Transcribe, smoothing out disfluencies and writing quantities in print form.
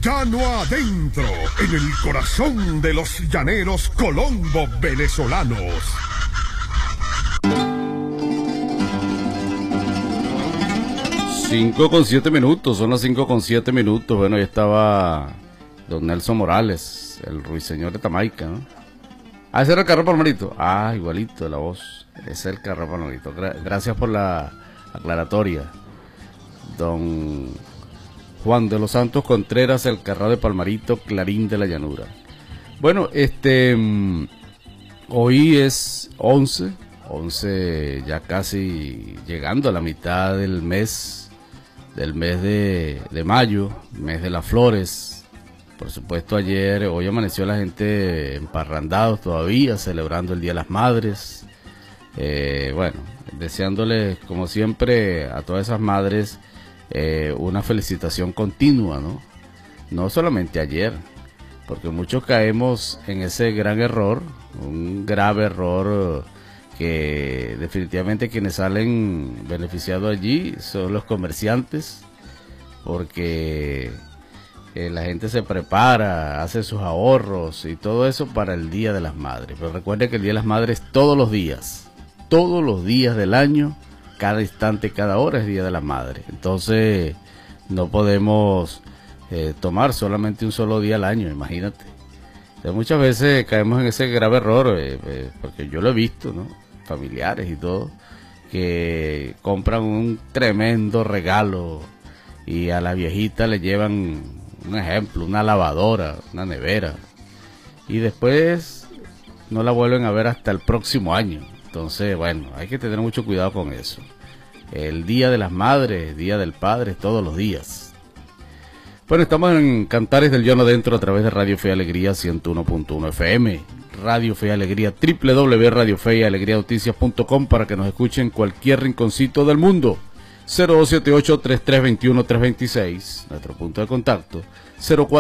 Llano adentro, en el corazón de los llaneros colombo venezolanos. Cinco con 7 minutos, son las 5:07. Bueno, ahí estaba don Nelson Morales, el ruiseñor de Jamaica, ¿no? Ah, ese era el Carro Palmarito. Ah, igualito la voz. Ese es el Carro Palmarito. Gracias por la aclaratoria. Don Juan de los Santos Contreras, el Carrao de Palmarito, Clarín de la Llanura. Bueno, hoy es 11, ya casi llegando a la mitad del mes de mayo, mes de las flores. Por supuesto, hoy amaneció la gente emparrandados todavía, celebrando el Día de las Madres. Bueno, deseándoles, como siempre, a todas esas madres una felicitación continua, ¿no? No solamente ayer, porque muchos caemos en ese gran error, un grave error que definitivamente quienes salen beneficiados allí son los comerciantes, porque la gente se prepara, hace sus ahorros y todo eso para el Día de las Madres. Pero recuerden que el Día de las Madres todos los días del año, cada instante, cada hora es Día de las Madres. Entonces no podemos tomar solamente un solo día al año, imagínate. Entonces, muchas veces caemos en ese grave error, porque yo lo he visto, ¿no? Familiares y todo, que compran un tremendo regalo y a la viejita le llevan, un ejemplo, una lavadora, una nevera, y después no la vuelven a ver hasta el próximo año. Entonces, bueno, hay que tener mucho cuidado con eso. El Día de las Madres, Día del Padre, todos los días. Bueno, estamos en Cantares del Llano Adentro a través de Radio Fe y Alegría 101.1 FM. Radio Fe y Alegría, www.radiofeyalegrianoticias.com, para que nos escuchen en cualquier rinconcito del mundo. 0278-3321-326, nuestro punto de contacto. 04